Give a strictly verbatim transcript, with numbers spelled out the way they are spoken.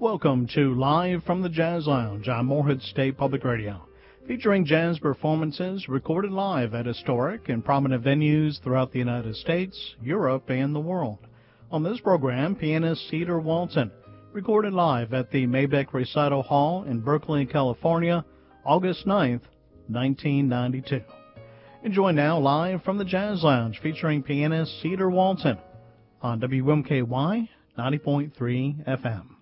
Welcome to Live from the Jazz Lounge on Morehead State Public Radio, featuring jazz performances recorded live at historic and prominent venues throughout the United States, Europe, and the world. On this program, pianist Cedar Walton recorded live at the Mabeck Recital Hall in Berkeley, California, August ninth, nineteen ninety-two. Enjoy now Live from the Jazz Lounge featuring pianist Cedar Walton on W M K Y ninety point three F M.